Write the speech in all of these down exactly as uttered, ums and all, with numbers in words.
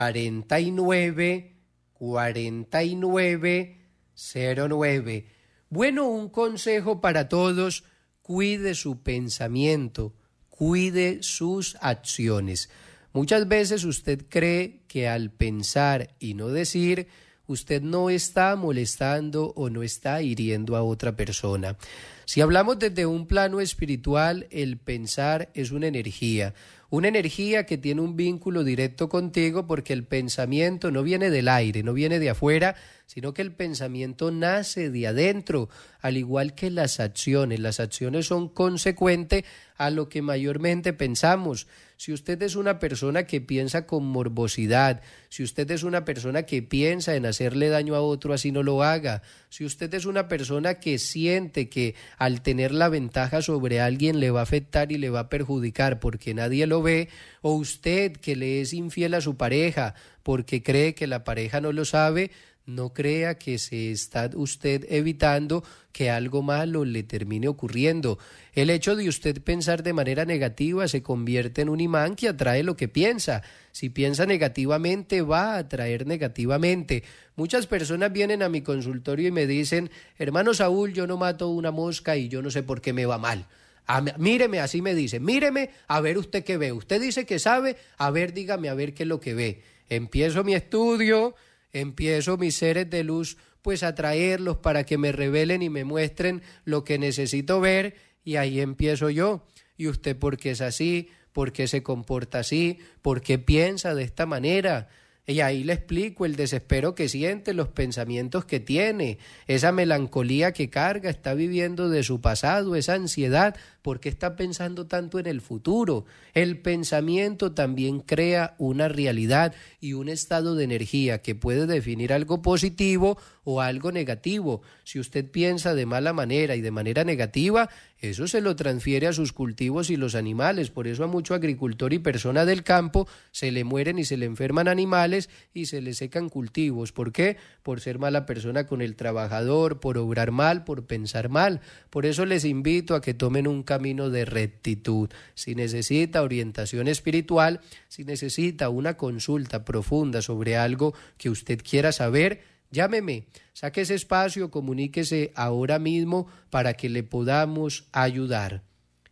cuarenta y nueve, cuarenta y nueve, cero nueve. Bueno, un consejo para todos: cuide su pensamiento, cuide sus acciones. Muchas veces usted cree que al pensar y no decir, usted no está molestando o no está hiriendo a otra persona. Si hablamos desde un plano espiritual, el pensar es una energía, una energía que tiene un vínculo directo contigo, porque el pensamiento no viene del aire, no viene de afuera, sino que el pensamiento nace de adentro, al igual que las acciones. Las acciones son consecuentes a lo que mayormente pensamos. Si usted es una persona que piensa con morbosidad, si usted es una persona que piensa en hacerle daño a otro, así no lo haga. Si usted es una persona que siente que al tener la ventaja sobre alguien le va a afectar y le va a perjudicar porque nadie lo ve, o usted que le es infiel a su pareja porque cree que la pareja no lo sabe, no crea que se está usted evitando que algo malo le termine ocurriendo. El hecho de usted pensar de manera negativa se convierte en un imán que atrae lo que piensa. Si piensa negativamente, va a atraer negativamente. Muchas personas vienen a mi consultorio y me dicen: hermano Saúl, yo no mato una mosca y yo no sé por qué me va mal. A, míreme, así me dice, míreme, a ver usted qué ve. Usted dice que sabe, a ver, dígame a ver qué es lo que ve. Empiezo mi estudio, empiezo mis seres de luz pues a traerlos para que me revelen y me muestren lo que necesito ver, y ahí empiezo yo. ¿Y usted por qué es así? ¿Por qué se comporta así? ¿Por qué piensa de esta manera? Y ahí le explico el desespero que siente, los pensamientos que tiene, esa melancolía que carga, está viviendo de su pasado, esa ansiedad, ¿por qué está pensando tanto en el futuro? El pensamiento también crea una realidad y un estado de energía que puede definir algo positivo o algo negativo. Si usted piensa de mala manera y de manera negativa, eso se lo transfiere a sus cultivos y los animales. Por eso a mucho agricultor y persona del campo se le mueren y se le enferman animales y se le secan cultivos. ¿Por qué? Por ser mala persona con el trabajador, por obrar mal, por pensar mal. Por eso les invito a que tomen un camino de rectitud. Si necesita orientación espiritual, si necesita una consulta profunda sobre algo que usted quiera saber, llámeme, saque ese espacio, comuníquese ahora mismo para que le podamos ayudar.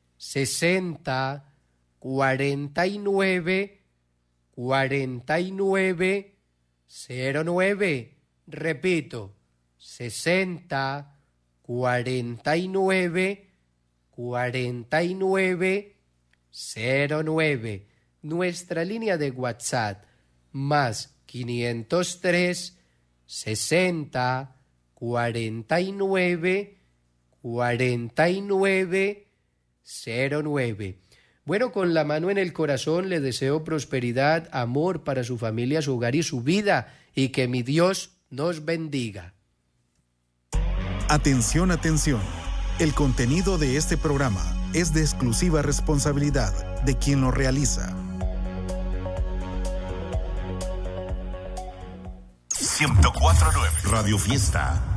sesenta, cuarenta y nueve, cuarenta y nueve, cero nueve. Repito, sesenta, cuarenta y nueve, cuarenta y nueve, cero nueve. Nuestra línea de WhatsApp, más quinientos tres, sesenta, cuarenta y nueve, cuarenta y nueve, cero nueve. Bueno, con la mano en el corazón le deseo prosperidad, amor para su familia, su hogar y su vida, y que mi Dios nos bendiga. Atención, atención. El contenido de este programa es de exclusiva responsabilidad de quien lo realiza. ciento cuatro punto nueve Radio Fiesta.